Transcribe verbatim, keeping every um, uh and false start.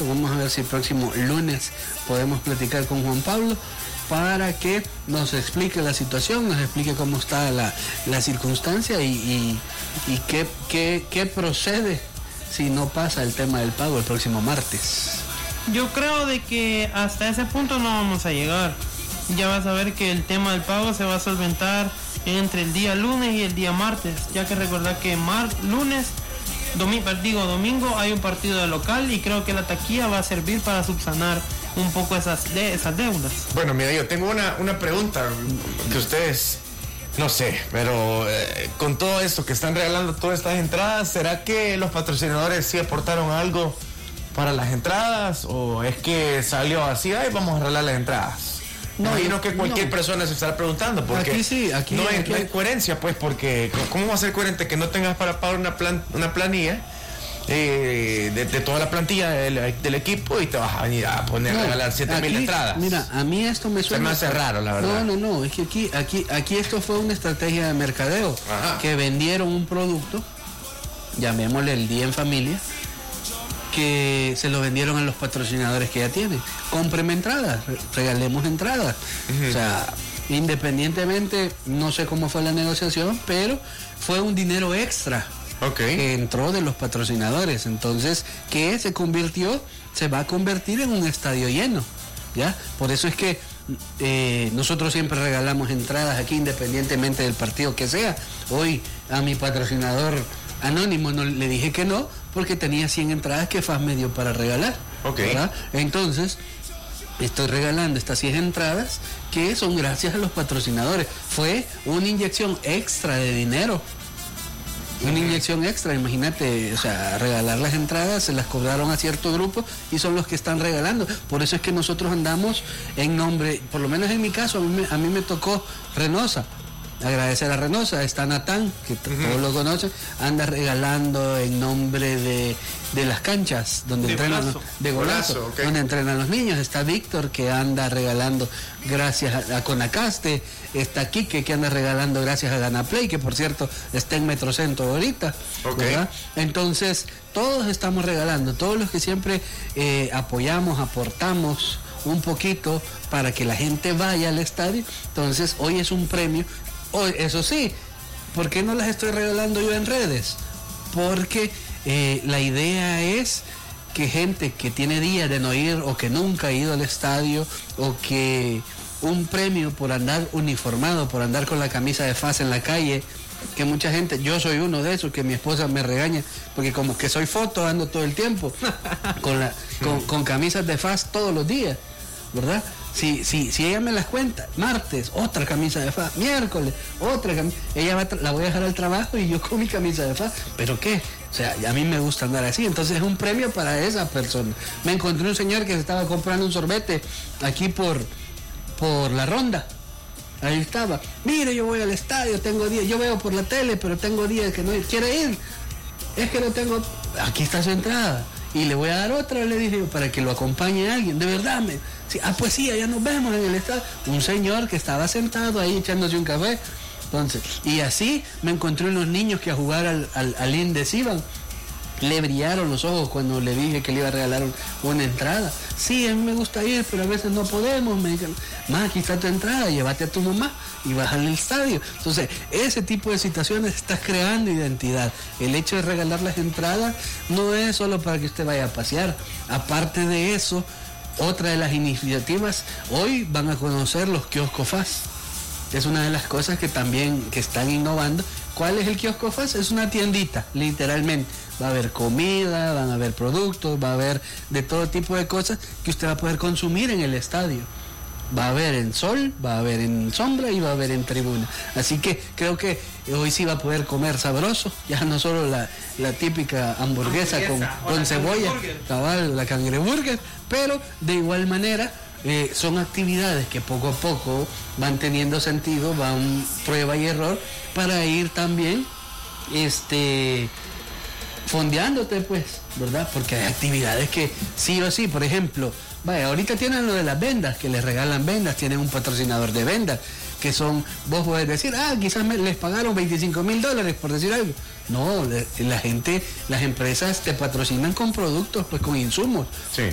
eso. Vamos a ver si el próximo lunes podemos platicar con Juan Pablo para que nos explique la situación, nos explique cómo está la, la circunstancia y, y, y qué, qué, qué procede si no pasa el tema del pago el próximo martes. Yo creo de que hasta ese punto no vamos a llegar. Ya vas a ver que el tema del pago se va a solventar entre el día lunes y el día martes, ya que recordar que mar, lunes, domingo, digo, domingo hay un partido de local y creo que la taquilla va a servir para subsanar un poco esas, de, esas deudas. Bueno, mira, yo tengo una, una pregunta que ustedes, no sé, pero eh, con todo esto que están regalando todas estas entradas, ¿será que los patrocinadores sí aportaron algo para las entradas o es que salió así, ay, vamos a regalar las entradas? No, imagino que cualquier no. persona se estará preguntando porque aquí sí, aquí, no, hay, aquí no hay coherencia, pues, porque ¿cómo va a ser coherente que no tengas para pagar una, plan, una planilla eh, de, de toda la plantilla del, del equipo y te vas a venir a poner no, a regalar siete mil entradas? Mira, a mí esto me suena... Se me hace raro, la verdad. No, no, no, es que aquí, aquí, aquí esto fue una estrategia de mercadeo. Ajá. Que vendieron un producto, llamémosle el Día en Familia, que se lo vendieron a los patrocinadores que ya tienen. Cómpreme entradas, regalemos entradas. Uh-huh. O sea, independientemente, no sé cómo fue la negociación, pero fue un dinero extra okay. que entró de los patrocinadores. Entonces, que se convirtió, se va a convertir en un estadio lleno, ¿ya? Por eso es que eh, nosotros siempre regalamos entradas aquí, independientemente del partido que sea. Hoy a mi patrocinador anónimo no le dije que no, porque tenía cien entradas que F A S me dio para regalar. Okay. ¿Verdad? Entonces, estoy regalando estas cien entradas que son gracias a los patrocinadores. Fue una inyección extra de dinero. Una uh-huh. inyección extra, imagínate, o sea, regalar las entradas, se las cobraron a cierto grupo y son los que están regalando. Por eso es que nosotros andamos en nombre, por lo menos en mi caso, a mí me, a mí me tocó Renosa. Agradecer a Renosa, está Natán, que uh-huh. todos lo conocen, anda regalando en nombre de, de las canchas donde de entrenan golazo. de golazo, golazo okay. donde entrenan los niños. Está Víctor, que anda regalando gracias a, a Conacaste. Está Quique, que anda regalando gracias a Ganaplay, que por cierto está en Metrocentro ahorita. Okay. ¿verdad? Entonces, todos estamos regalando, todos los que siempre eh, apoyamos, aportamos un poquito para que la gente vaya al estadio. Entonces, hoy es un premio. Hoy, eso sí, ¿por qué no las estoy regalando yo en redes? Porque eh, la idea es que gente que tiene días de no ir o que nunca ha ido al estadio o que un premio por andar uniformado, por andar con la camisa de F A S en la calle, que mucha gente, yo soy uno de esos que mi esposa me regaña porque como que soy foto, ando todo el tiempo con, la, con, con camisas de F A S todos los días, ¿verdad? Si, si, si ella me las cuenta, martes, otra camisa de F A S, miércoles, otra camisa, ella va, la voy a dejar al trabajo y yo con mi camisa de F A S, ¿pero qué? O sea, a mí me gusta andar así, entonces es un premio para esa persona. Me encontré un señor que se estaba comprando un sorbete aquí por, por la Ronda, ahí estaba, mire, yo voy al estadio, tengo días, yo veo por la tele, pero tengo días que no quiere ir, es que no tengo, aquí está su entrada. Y le voy a dar otra, le dije, para que lo acompañe alguien, de verdad. Me, sí, ah, pues sí, allá nos vemos en el estadio. Un señor que estaba sentado ahí echándose un café. Entonces, y así me encontré unos niños que a jugar al, al, al Indes iban. Le brillaron los ojos cuando le dije que le iba a regalar un, una entrada. Sí, a mí me gusta ir, pero a veces no podemos. Me dijeron, ma, aquí está tu entrada, llévate a tu mamá y vas al estadio. Entonces, ese tipo de situaciones estás creando identidad. El hecho de regalar las entradas no es solo para que usted vaya a pasear. Aparte de eso, otra de las iniciativas, hoy van a conocer los kioscos F A S. Es una de las cosas que también que están innovando. ¿Cuál es el kiosco F A S? Es una tiendita, literalmente. Va a haber comida, van a haber productos, va a haber de todo tipo de cosas que usted va a poder consumir en el estadio. Va a haber en sol, va a haber en sombra y va a haber en tribuna. Así que creo que hoy sí va a poder comer sabroso, ya no solo la, la típica hamburguesa, hamburguesa con, con cebolla, cabal, la cangreburger, pero de igual manera eh, son actividades que poco a poco van teniendo sentido, van prueba y error para ir también este fondeándote, pues, ¿verdad? Porque hay actividades que sí o sí, por ejemplo, vaya, ahorita tienen lo de las vendas, que les regalan vendas, tienen un patrocinador de vendas, que son, vos podés decir, ah, quizás me, les pagaron veinticinco mil dólares por decir algo. No, la gente, las empresas te patrocinan con productos, pues con insumos. Sí.